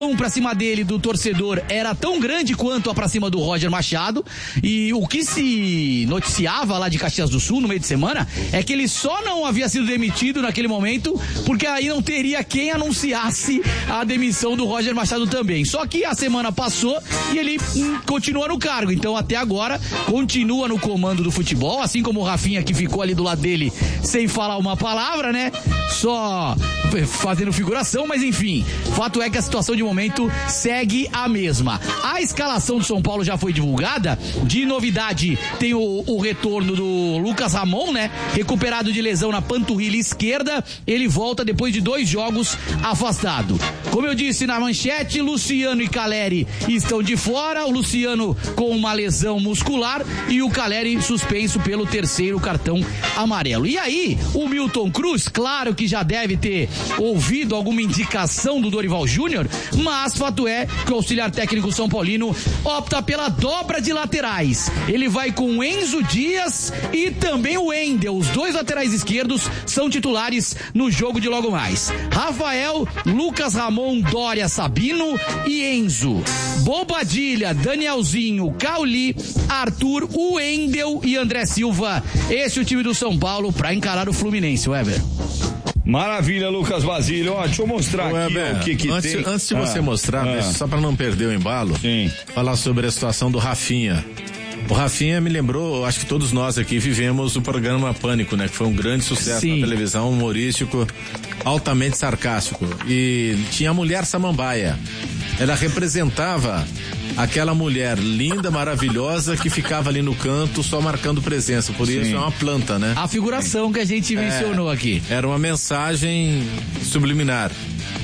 pra cima dele do torcedor era tão grande quanto a pra cima do Roger Machado, e o que se noticiava lá de Caxias do Sul no meio de semana é que ele só não havia sido demitido naquele momento porque aí não teria quem anunciasse a demissão do Roger Machado também. Só que a semana passou e ele continua no cargo, então até agora continua no comando do futebol, assim como o Rafinha, que ficou ali do lado dele sem falar uma palavra, né, só fazendo figuração, mas enfim, fato é que a situação de momento segue a mesma. A escalação do São Paulo já foi divulgada. De novidade, tem o retorno do Lucas Ramon, né? Recuperado de lesão na panturrilha esquerda. Ele volta depois de 2 jogos afastado. Como eu disse na manchete, Luciano e Caleri estão de fora. O Luciano com uma lesão muscular e o Caleri suspenso pelo 3º cartão amarelo. E aí, o Milton Cruz, claro que já deve ter ouvido alguma indicação do Dorival Júnior, mas fato é que o auxiliar técnico São Paulino opta pela dobra de laterais. Ele vai com Enzo Dias e também o Wendel. Os 2 laterais esquerdos são titulares no jogo de logo mais. Rafael, Lucas Ramon, Dória, Sabino e Enzo. Bobadilha, Danielzinho, Cauli, Arthur, Wendel e André Silva. Esse é o time do São Paulo para encarar o Fluminense, Weber. Maravilha, Lucas Basílio. Ó, deixa eu mostrar aqui o que tem. Antes de você mostrar, só para não perder o embalo, falar sobre a situação do Rafinha. O Rafinha me lembrou, acho que todos nós aqui vivemos o programa Pânico, né? Que foi um grande sucesso na televisão, humorístico, altamente sarcástico. E tinha a mulher Samambaia. Ela representava aquela mulher linda, maravilhosa, que ficava ali no canto só marcando presença. Por isso é uma planta, né? A figuração que a gente mencionou aqui. Era uma mensagem subliminar.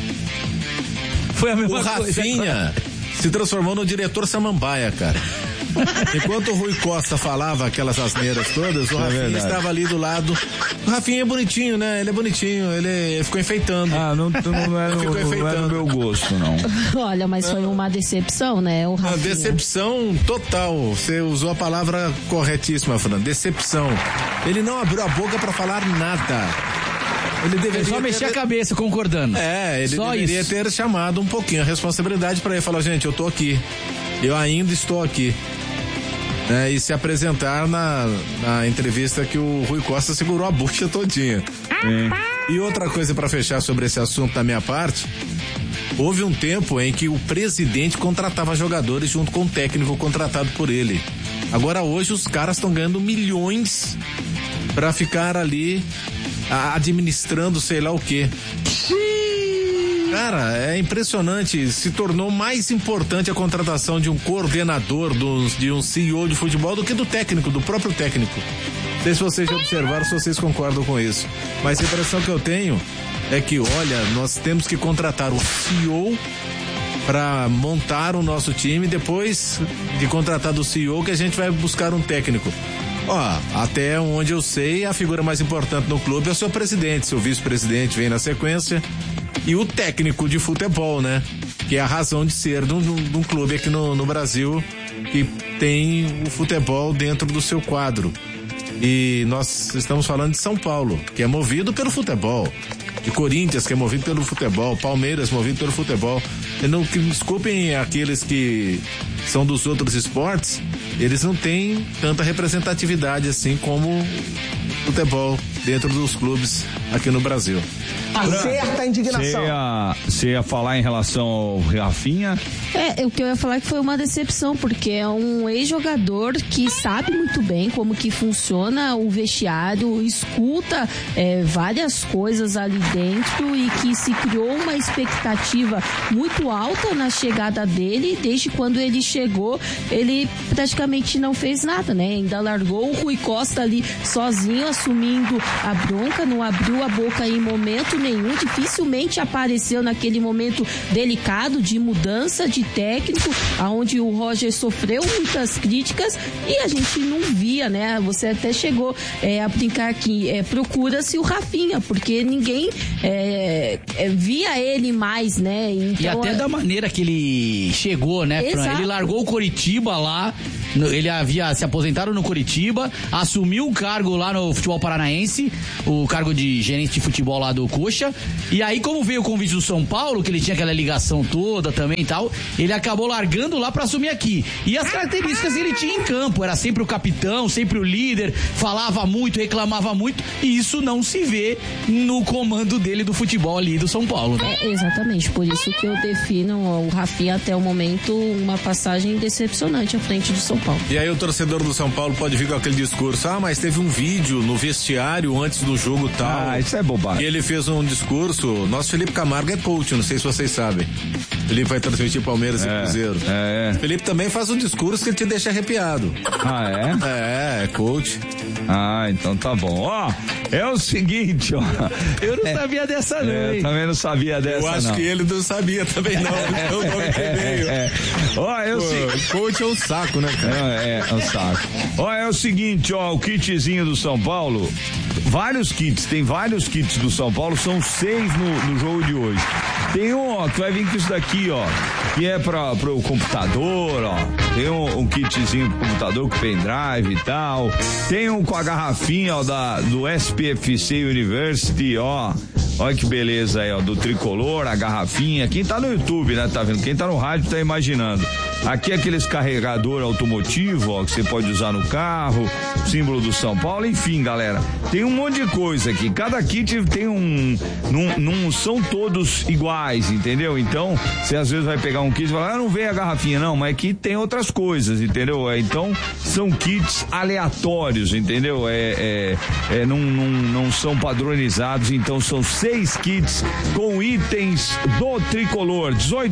Foi a mesma coisa. O Rafinha se transformou no diretor Samambaia, cara. Enquanto o Rui Costa falava aquelas asneiras todas, o Rafinha estava ali do lado. O Rafinha é bonitinho, né? Ele é bonitinho, ele ficou enfeitando. Não é no meu gosto, não. Olha, mas foi uma decepção, né, o Rafinha? Uma decepção total. Você usou a palavra corretíssima, Fernando. Decepção. Ele não abriu a boca pra falar nada. Ele deveria só mexer a cabeça, concordando. Ele só deveria ter chamado um pouquinho a responsabilidade pra ele. Falar, gente, eu tô aqui. Eu ainda estou aqui. E se apresentar na entrevista que o Rui Costa segurou a bucha todinha. E outra coisa para fechar sobre esse assunto da minha parte, houve um tempo em que o presidente contratava jogadores junto com o técnico contratado por ele. Agora hoje os caras estão ganhando milhões para ficar ali administrando sei lá o quê. Cara, é impressionante, se tornou mais importante a contratação de um coordenador, de um CEO de futebol do que do técnico, do próprio técnico. Não sei se vocês já observaram, se vocês concordam com isso. Mas a impressão que eu tenho é que, olha, nós temos que contratar um CEO para montar o nosso time, depois de contratar do CEO que a gente vai buscar um técnico. Até onde eu sei, a figura mais importante no clube é o seu presidente, seu vice-presidente vem na sequência. E o técnico de futebol, né? Que é a razão de ser de um clube aqui no Brasil que tem o futebol dentro do seu quadro. E nós estamos falando de São Paulo, que é movido pelo futebol. De Corinthians, que é movido pelo futebol. Palmeiras, movido pelo futebol. Que desculpem aqueles que são dos outros esportes, eles não têm tanta representatividade assim como o futebol dentro dos clubes aqui no Brasil. Acerta a indignação. Você ia falar em relação ao Rafinha? O que eu ia falar é que foi uma decepção, porque é um ex-jogador que sabe muito bem como que funciona o vestiário, escuta várias coisas ali dentro e que se criou uma expectativa muito alta na chegada dele. Desde quando ele chegou, ele praticamente não fez nada, né? Ainda largou o Rui Costa ali sozinho, assumindo a bronca, não abriu a boca em momento nenhum, dificilmente apareceu naquele momento delicado de mudança de técnico, aonde o Roger sofreu muitas críticas e a gente não via, né? Você até chegou a brincar que procura-se o Rafinha, porque ninguém via ele mais, né? Então, e até da maneira que ele chegou, né, Fran? Ele largou o Coritiba lá Ele havia se aposentado no Coritiba, assumiu um cargo lá no futebol paranaense, o cargo de gerente de futebol lá do Coxa. E aí, como veio o convite do São Paulo, que ele tinha aquela ligação toda também e tal, ele acabou largando lá pra assumir aqui. E as características ele tinha em campo, era sempre o capitão, sempre o líder, falava muito, reclamava muito, e isso não se vê no comando dele do futebol ali do São Paulo, né? Exatamente, por isso que eu defino o Rafinha até o momento uma passagem decepcionante à frente do São Paulo. E aí o torcedor do São Paulo pode vir com aquele discurso, mas teve um vídeo no vestiário antes do jogo tal. Isso é bobagem. E ele fez um discurso, nosso Felipe Camargo é coach, não sei se vocês sabem. Felipe vai transmitir Palmeiras e Cruzeiro. Felipe também faz um discurso que ele te deixa arrepiado. É coach. Então tá bom. Ó, é o seguinte, ó. Eu não sabia dessa não, hein? Eu também não sabia dessa, Eu acho que ele não sabia também não. Ó, é o seguinte. Coach é um saco, né, cara? É um saco. Ó, é o seguinte, ó, o kitzinho do São Paulo, tem vários kits do São Paulo, são 6 no jogo de hoje. Tem um, ó, que vai vir com isso daqui, ó, que é pro computador, ó. Tem um kitzinho pro computador com pendrive e tal. Tem um com a garrafinha, ó, do SPFC University, ó. Olha que beleza aí, ó, do tricolor, a garrafinha. Quem tá no YouTube, né, tá vendo? Quem tá no rádio tá imaginando. Aqui aqueles carregador automotivo, ó, que você pode usar no carro, símbolo do São Paulo, enfim, galera. Tem um monte de coisa aqui. Cada kit tem não são todos iguais, entendeu? Então, você às vezes vai pegar um kit e falar, não veio a garrafinha, não, mas aqui tem outras coisas, entendeu? Então, são kits aleatórios, entendeu? Não são padronizados, então são 6 kits com itens do tricolor.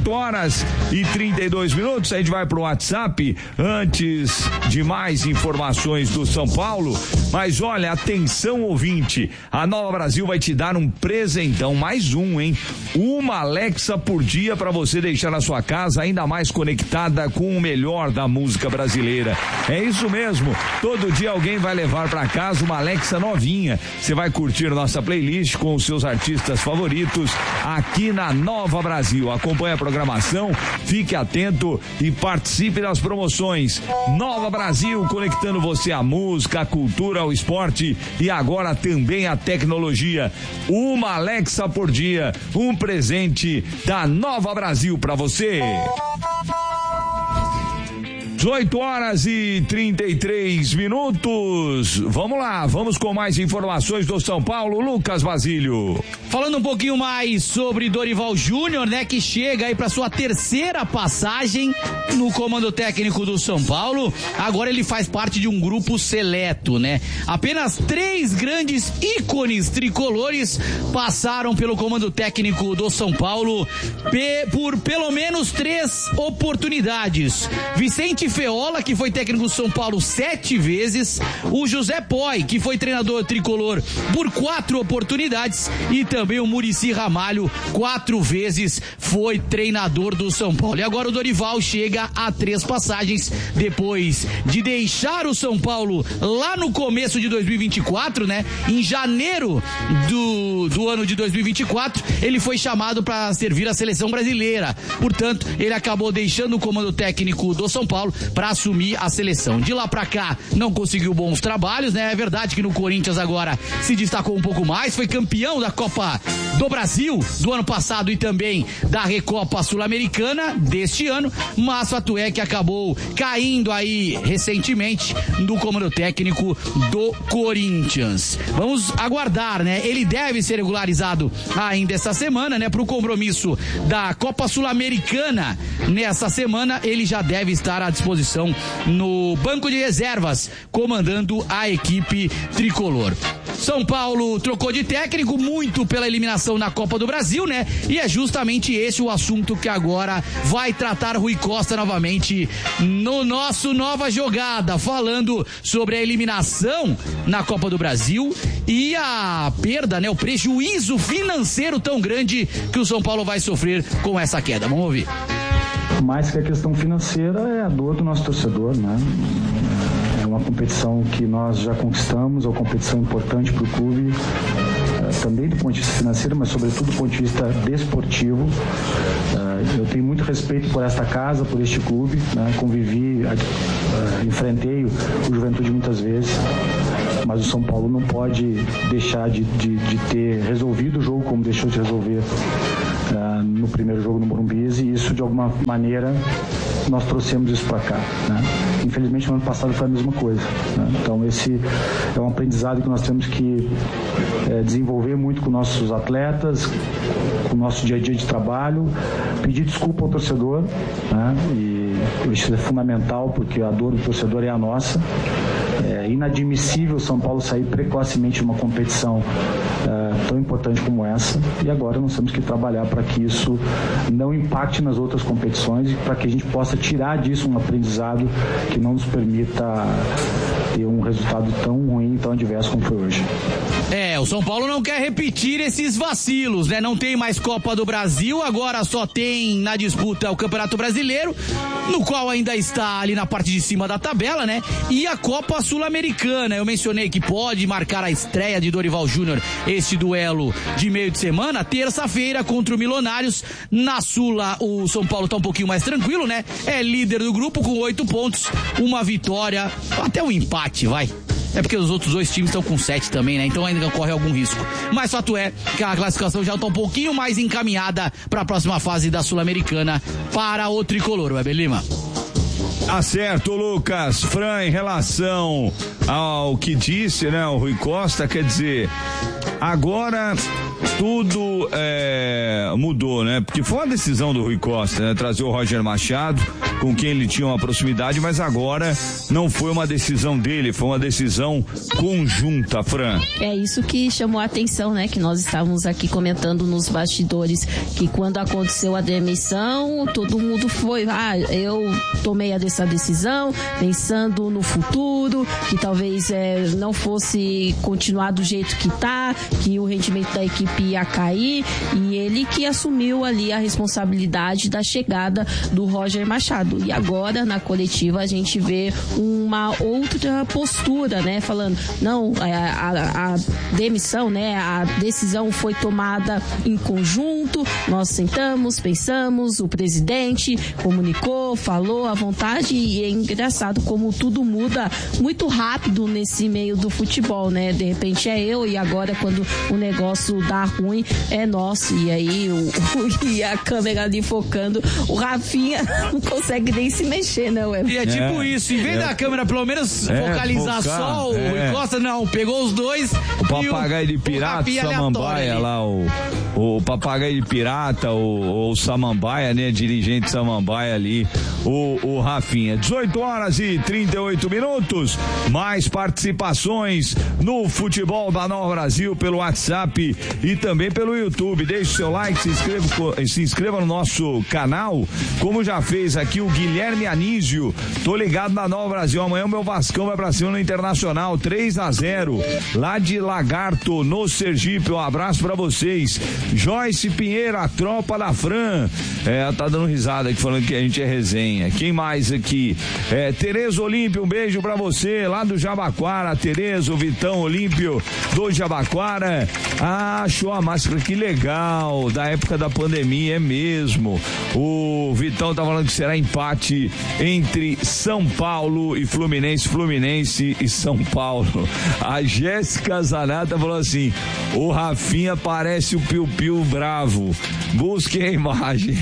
18h32. A gente vai pro WhatsApp antes de mais informações do São Paulo. Mas olha, atenção ouvinte, a Nova Brasil vai te dar um presentão, mais um, hein? Uma Alexa por dia para você deixar na sua casa ainda mais conectada com o melhor da música brasileira. É isso mesmo, todo dia alguém vai levar para casa uma Alexa novinha. Você vai curtir nossa playlist com os seus artistas favoritos aqui na Nova Brasil. Acompanhe a programação, fique atento e participe das promoções. Nova Brasil, conectando você à música, à cultura, ao esporte e agora também à tecnologia. Uma Alexa por dia, um presente da Nova Brasil para você. 18h33. Vamos lá, vamos com mais informações do São Paulo, Lucas Basílio. Falando um pouquinho mais sobre Dorival Júnior, né, que chega aí para sua terceira passagem no comando técnico do São Paulo. Agora ele faz parte de um grupo seleto, né? Apenas 3 grandes ícones tricolores passaram pelo comando técnico do São Paulo por pelo menos 3 oportunidades. Vicente Feola, que foi técnico do São Paulo 7 vezes, o José Poi, que foi treinador tricolor por 4 oportunidades, e também o Muricy Ramalho 4 vezes foi treinador do São Paulo. E agora o Dorival chega a 3 passagens depois de deixar o São Paulo lá no começo de 2024, né? Em janeiro do ano de 2024, ele foi chamado para servir a seleção brasileira. Portanto, ele acabou deixando o comando técnico do São Paulo para assumir a seleção. De lá para cá, não conseguiu bons trabalhos, né? É verdade que no Corinthians agora se destacou um pouco mais, foi campeão da Copa do Brasil do ano passado e também da Recopa Sul-Americana deste ano, mas fato é que acabou caindo aí recentemente no comando técnico do Corinthians. Vamos aguardar, né? Ele deve ser regularizado ainda essa semana, né? Para o compromisso da Copa Sul-Americana nessa semana, ele já deve estar à disposição no banco de reservas, comandando a equipe tricolor. São Paulo trocou de técnico muito pela eliminação na Copa do Brasil, né? E é justamente esse o assunto que agora vai tratar Rui Costa novamente no nosso Nova Jogada, falando sobre a eliminação na Copa do Brasil e a perda, né? O prejuízo financeiro tão grande que o São Paulo vai sofrer com essa queda. Vamos ouvir. Mais que a questão financeira, é a dor do nosso torcedor, né? É uma competição que nós já conquistamos, é uma competição importante para o clube, também do ponto de vista financeiro, mas sobretudo do ponto de vista desportivo. Eu tenho muito respeito por esta casa, por este clube, né? Convivi, enfrentei o Juventude muitas vezes, mas o São Paulo não pode deixar de ter resolvido o jogo como deixou de resolver no primeiro jogo no Morumbi, e isso de alguma maneira nós trouxemos isso para cá, né? Infelizmente no ano passado foi a mesma coisa, né? Então esse é um aprendizado que nós temos que desenvolver muito com nossos atletas, com o nosso dia a dia de trabalho, pedir desculpa ao torcedor, né? E isso é fundamental porque a dor do torcedor é a nossa. É inadmissível o São Paulo sair precocemente de uma competição tão importante como essa, e agora nós temos que trabalhar para que isso não impacte nas outras competições e para que a gente possa tirar disso um aprendizado que não nos permita ter um resultado tão ruim, tão adverso como foi hoje. O São Paulo não quer repetir esses vacilos, né? Não tem mais Copa do Brasil, agora só tem na disputa o Campeonato Brasileiro, no qual ainda está ali na parte de cima da tabela, né? E a Copa Sul-Americana. Eu mencionei que pode marcar a estreia de Dorival Júnior, este duelo de meio de semana, terça-feira contra o Milionários. Na Sula, o São Paulo tá um pouquinho mais tranquilo, né? É líder do grupo com 8 pontos, uma vitória, até um empate, vai. É porque os outros 2 times estão com 7 também, né? Então ainda corre algum risco. Mas fato é que a classificação já está um pouquinho mais encaminhada para a próxima fase da Sul-Americana para o tricolor, Weber Lima. Tá certo, Lucas. Fran, em relação ao que disse, né, o Rui Costa, quer dizer, agora tudo mudou, né? Porque foi uma decisão do Rui Costa, né? Trazer o Roger Machado, com quem ele tinha uma proximidade, mas agora não foi uma decisão dele, foi uma decisão conjunta, Fran. É isso que chamou a atenção, né? Que nós estávamos aqui comentando nos bastidores, que quando aconteceu a demissão, todo mundo foi, eu tomei essa decisão, pensando no futuro, que talvez não fosse continuar do jeito que tá, que o rendimento da equipe ia cair, e ele que assumiu ali a responsabilidade da chegada do Roger Machado. E agora, na coletiva, a gente vê uma outra postura, né? Falando, não, a demissão, né? A decisão foi tomada em conjunto, nós sentamos, pensamos, o presidente comunicou, falou à vontade, e é engraçado como tudo muda muito rápido nesse meio do futebol, né? De repente é eu, e agora quando o negócio dá ruim, é nosso. E aí e a câmera ali focando, o Rafinha não consegue nem se mexer, não, é? E é tipo isso, em vez da câmera pelo menos focalizar só o Rui Costa, não, pegou os dois. O papagaio de pirata, o Samambaia lá, o papagaio de pirata, o Samambaia, né, dirigente Samambaia ali, o Rafinha. 18h38, mais participações no futebol da Nova Brasil pelo WhatsApp e também pelo YouTube. Deixe o seu like, se inscreva no nosso canal, como já fez aqui o Guilherme Anísio. Tô ligado na Nova Brasil, amanhã o meu Vascão vai pra cima no Internacional, 3-0, lá de Lagarto, no Sergipe. Um abraço pra vocês. Joyce Pinheiro, a tropa da Fran, tá dando risada aqui falando que a gente é resenha. Quem mais aqui? Tereza Olímpio, um beijo pra você, lá do Jabaquara. Tereza, o Vitão Olímpio do Jabaquara. Achou a máscara, que legal, da época da pandemia, é mesmo. O Vitão tá falando que será empate entre São Paulo e Fluminense, Fluminense e São Paulo. A Jéssica Zanata falou assim: o Rafinha parece o Piu Piu bravo, busque a imagem.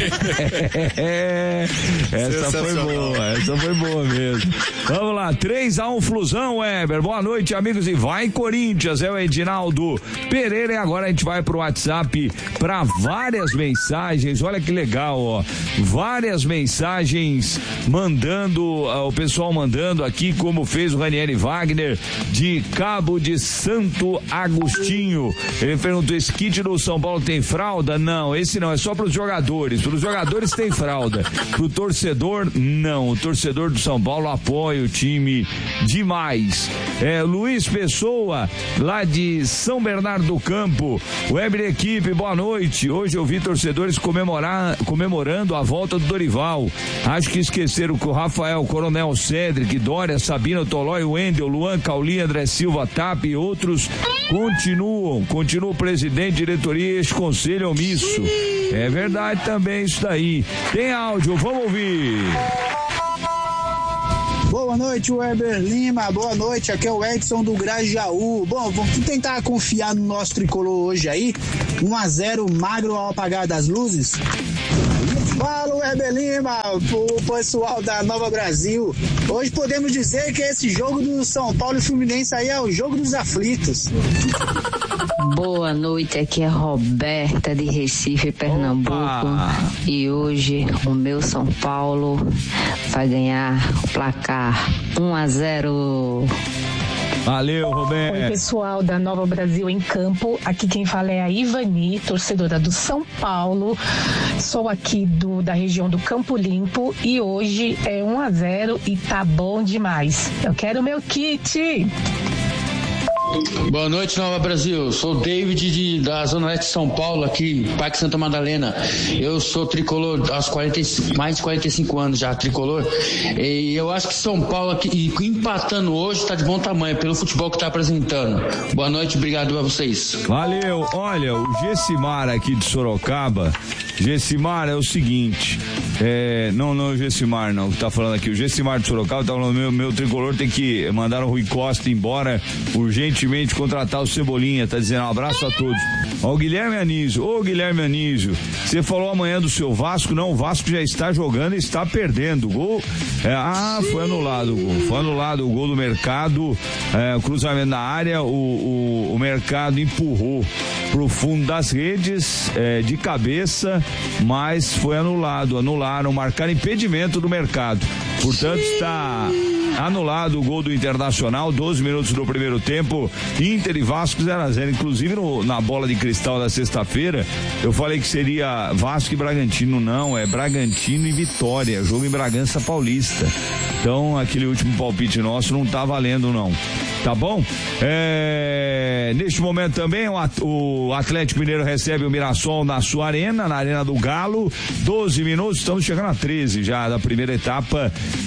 Essa foi boa mesmo. Vamos lá, 3-1 Flusão, Weber. Boa noite, amigos, e vai Corinthians. É o Edinaldo Pereira. E agora a gente vai pro WhatsApp para várias mensagens. Olha que legal, ó, várias mensagens mandando, o pessoal mandando aqui, como fez o Ranieri Wagner de Cabo de Santo Agostinho. Ele perguntou: esse kit do São Paulo tem fralda? Não, esse não, é só para os jogadores. Para os jogadores tem fralda, para o torcedor não. O torcedor do São Paulo apoia o time demais. Luiz Pessoa, lá de São Bernardo do Campo. Weber equipe, boa noite. Hoje eu vi torcedores comemorando a volta do Dorival. Acho que esqueceram que o Rafael, Coronel Cedric, Dória, Sabina, Tolói, Wendel, Luan, Cauli, André Silva, Tap e outros continua o presidente, diretoria este conselho omisso. É verdade também isso daí. Tem áudio, vamos ouvir. Boa noite, Weber Lima. Boa noite, aqui é o Edson do Grajaú. Bom, vamos tentar confiar no nosso tricolor hoje aí. 1-0 magro ao apagar das luzes. Fala, Weber Lima, o pessoal da Nova Brasil. Hoje podemos dizer que esse jogo do São Paulo e Fluminense aí é o jogo dos aflitos. Boa noite, aqui é Roberta de Recife, Pernambuco. Opa. E hoje o meu São Paulo vai ganhar o placar 1-0. Valeu, Roberto. Oi, pessoal da Nova Brasil em Campo. Aqui quem fala é a Ivani, torcedora do São Paulo. Sou aqui da região do Campo Limpo e hoje é 1-0 e tá bom demais. Eu quero meu kit. Boa noite, Nova Brasil. Sou o David da Zona Oeste de São Paulo, aqui, Parque Santa Madalena. Eu sou tricolor há mais de 45 anos já, tricolor. E eu acho que São Paulo aqui, empatando hoje, está de bom tamanho, pelo futebol que está apresentando. Boa noite, obrigado a vocês. Valeu. Olha, o Gessimar aqui de Sorocaba. Gessimar é o seguinte. Não o Gessimar, não, que tá falando aqui. O Gessimar de Sorocaba tá falando: meu tricolor tem que mandar o Rui Costa embora urgentemente, contratar o Cebolinha, tá dizendo um abraço a todos. Ó, o Guilherme Anísio. Ô, Guilherme Anísio, você falou amanhã do seu Vasco, não, o Vasco já está jogando e está perdendo. Gol, foi anulado o gol. Foi anulado o gol do Mercado, cruzamento na área, o Mercado empurrou pro fundo das redes, de cabeça, mas foi anularam, marcaram impedimento do Mercado. Portanto, está anulado o gol do Internacional, 12 minutos do primeiro tempo, Inter e Vasco 0-0. Inclusive na bola de cristal da sexta-feira, eu falei que seria Vasco e Bragantino. Não, é Bragantino e Vitória, jogo em Bragança Paulista. Então, aquele último palpite nosso não tá valendo, não. Tá bom? Neste momento também o Atlético Mineiro recebe o Mirassol na sua arena, na Arena do Galo. 12 minutos, estamos chegando a 13 já da primeira etapa,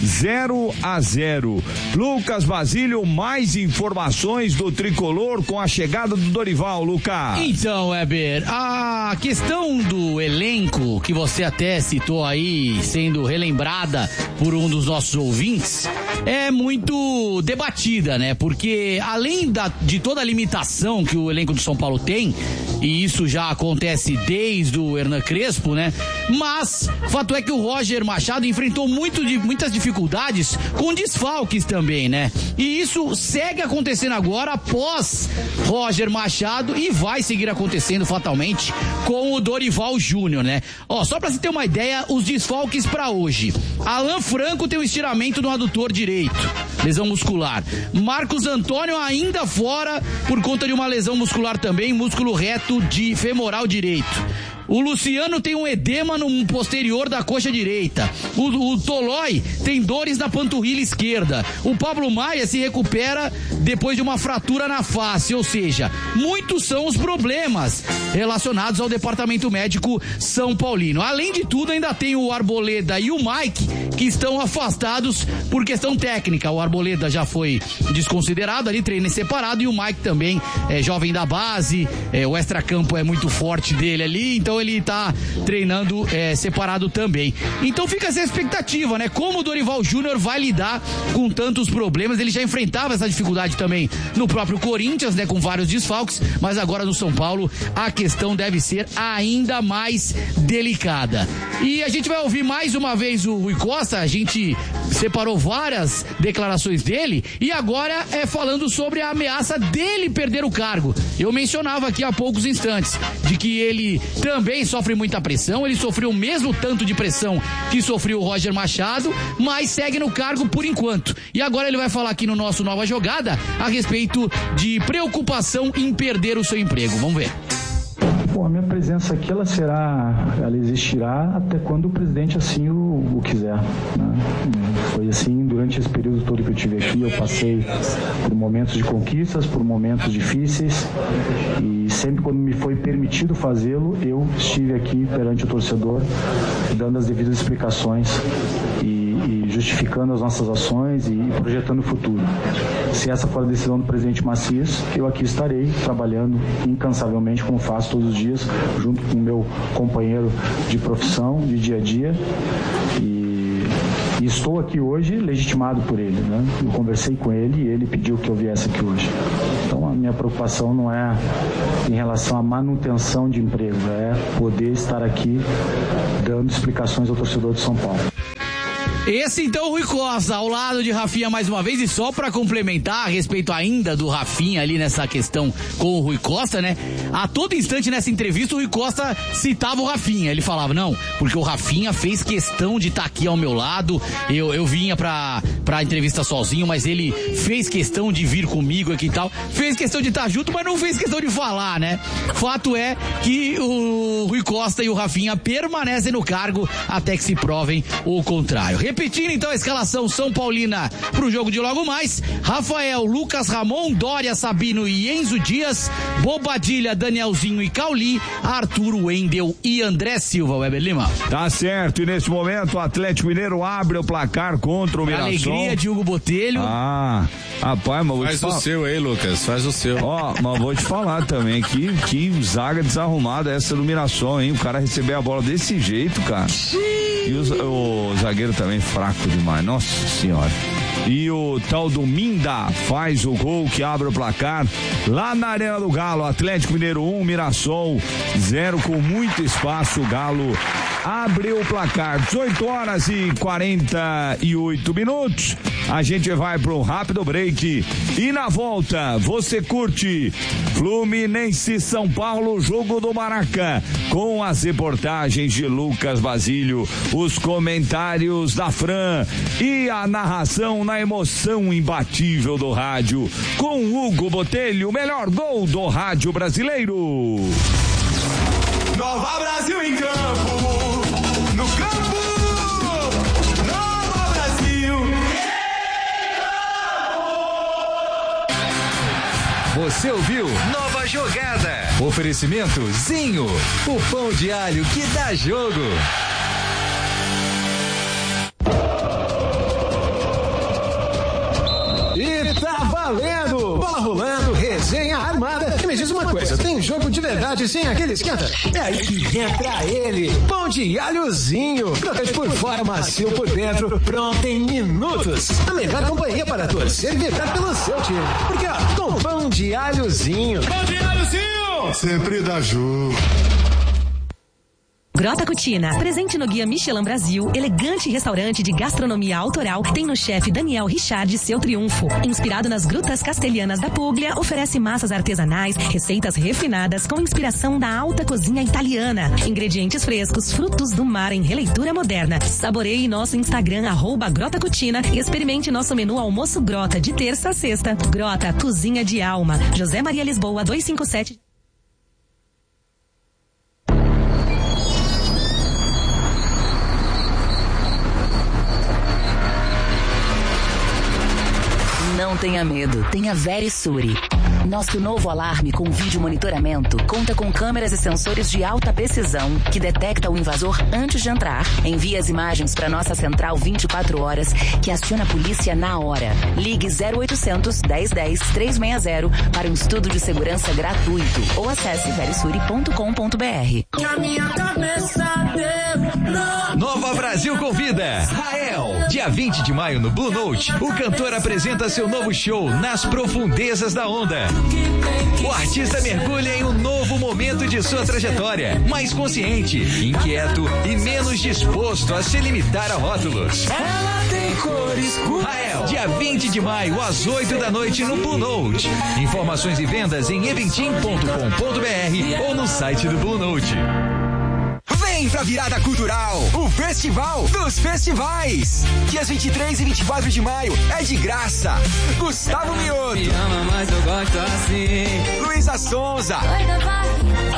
0-0. Lucas Basílio, mais informações do tricolor com a chegada do Dorival, Lucas. Então, Weber, a questão do elenco que você até citou aí, sendo relembrada por um dos nossos ouvintes, é muito debatida, né? Porque além de toda a limitação que o elenco do São Paulo tem, e isso já acontece desde o Hernan Crespo, né? Mas fato é que o Roger Machado enfrentou muitas dificuldades com desfalques também, né? E isso segue acontecendo agora após Roger Machado e vai seguir acontecendo fatalmente com o Dorival Júnior, né? Ó, só pra você ter uma ideia, os desfalques pra hoje: Alan Franco tem um estiramento no adutor direito, lesão muscular. Marcos Antônio ainda fora por conta de uma lesão muscular também, músculo reto de femoral direito. O Luciano tem um edema no posterior da coxa direita. O Tolói tem dores na panturrilha esquerda. O Pablo Maia se recupera depois de uma fratura na face. Ou seja, muitos são os problemas relacionados ao departamento médico São Paulino. Além de tudo, ainda tem o Arboleda e o Mike, que estão afastados por questão técnica. O Arboleda já foi desconsiderado ali, treino separado, e o Mike também é jovem da base, o extracampo é muito forte dele ali, então ele tá treinando separado também. Então fica essa expectativa, né? Como o Dorival Júnior vai lidar com tantos problemas. Ele já enfrentava essa dificuldade também no próprio Corinthians, né? Com vários desfalques, mas agora no São Paulo a questão deve ser ainda mais delicada. E a gente vai ouvir mais uma vez o Rui Costa. A gente separou várias declarações dele e agora falando sobre a ameaça dele perder o cargo. Eu mencionava aqui há poucos instantes de que ele também sofre muita pressão, ele sofreu o mesmo tanto de pressão que sofreu o Roger Machado, mas segue no cargo por enquanto. E agora ele vai falar aqui no nosso Nova Jogada a respeito de preocupação em perder o seu emprego. Vamos ver. Bom, a minha presença aqui ela existirá até quando o presidente assim o quiser, né? Foi assim durante esse período todo que eu tive aqui. Eu passei por momentos de conquistas, por momentos difíceis, e sempre quando me foi permitido fazê-lo, eu estive aqui perante o torcedor, dando as devidas explicações e justificando as nossas ações e projetando o futuro. Se essa for a decisão do presidente Macias, eu aqui estarei trabalhando incansavelmente, como faço todos os dias, dias, junto com o meu companheiro de profissão, de dia a dia, e estou aqui hoje legitimado por ele, né? Eu conversei com ele e ele pediu que eu viesse aqui hoje. Então a minha preocupação não é em relação à manutenção de emprego, é poder estar aqui dando explicações ao torcedor de São Paulo. Esse então, Rui Costa, ao lado de Rafinha mais uma vez, e só pra complementar a respeito ainda do Rafinha ali nessa questão com o Rui Costa, né? A todo instante nessa entrevista o Rui Costa citava o Rafinha, ele falava, não, porque o Rafinha fez questão de estar aqui ao meu lado, eu vinha pra entrevista sozinho, mas ele fez questão de vir comigo aqui e tal, fez questão de estar junto, mas não fez questão de falar, né? Fato é que o Rui Costa e o Rafinha permanecem no cargo até que se provem o contrário. Repetindo então a escalação São Paulina pro jogo de logo mais: Rafael, Lucas Ramon, Dória, Sabino e Enzo Dias, Bobadilha, Danielzinho e Cauli, Arthur, Wendel e André Silva. Weber Lima. Tá certo, e nesse momento o Atlético Mineiro abre o placar contra o Mirassol. Alegria de Hugo Botelho. Rapaz, mas vou te falar. Faz o seu aí, Lucas, faz o seu. Mas vou te falar também que zaga desarrumada essa do Mirassol, hein? O cara receber a bola desse jeito, cara. E o zagueiro também fraco demais, nossa senhora. E o tal do Minda faz o gol que abre o placar lá na Arena do Galo. Atlético Mineiro 1, Mirassol 0, com muito espaço. O Galo abre o placar. 18h48. A gente vai para um rápido break e na volta você curte Fluminense São Paulo, jogo do Maraca, com as reportagens de Lucas Basílio, os comentários da Fran e a narração na emoção imbatível do rádio com Hugo Botelho, o melhor gol do rádio brasileiro. Nova Brasil em campo, no campo, Nova Brasil. Você ouviu Nova Jogada. Oferecimento Zinho, o pão de alho que dá jogo. E tá valendo! Bola rolando, resenha armada. E me diz uma coisa, tem jogo de verdade sem aquele esquenta? É aí que entra ele, pão de alhozinho. Crocante por fora, macio por dentro, pronto em minutos. A melhor companhia para torcer e vibrar pelo seu time. Porque ó, com pão de alhozinho. Pão de alhozinho! Sempre dá jogo. Grota Cucina, presente no Guia Michelin Brasil, elegante restaurante de gastronomia autoral, tem no chefe Daniel Richard seu triunfo. Inspirado nas grutas castelhanas da Puglia, oferece massas artesanais, receitas refinadas com inspiração da alta cozinha italiana. Ingredientes frescos, frutos do mar em releitura moderna. Saboreie nosso Instagram, @Grota Cucina, e experimente nosso menu almoço Grota, de terça a sexta. Grota, cozinha de alma. José Maria Lisboa, 257. Não tenha medo, tenha Verisure. Nosso novo alarme com vídeo monitoramento conta com câmeras e sensores de alta precisão que detecta o invasor antes de entrar. Envia as imagens para nossa central 24 horas que aciona a polícia na hora. Ligue 0800 1010 360 para um estudo de segurança gratuito ou acesse verisure.com.br. Nova Brasil convida Rael. Dia 20 de maio no Blue Note, o cantor apresenta seu novo show Nas Profundezas da Onda. O artista mergulha em um novo momento de sua trajetória, mais consciente, inquieto e menos disposto a se limitar a rótulos. Ela tem cores. Rael, dia 20 de maio, às 8 da noite no Blue Note. Informações e vendas em eventim.com.br ou no site do Blue Note. Vem pra Virada Cultural, o Festival dos Festivais. Dias 23 e 24 de maio é de graça. Gustavo Mioto, Me ama, mas eu gosto assim. Luísa Sonza,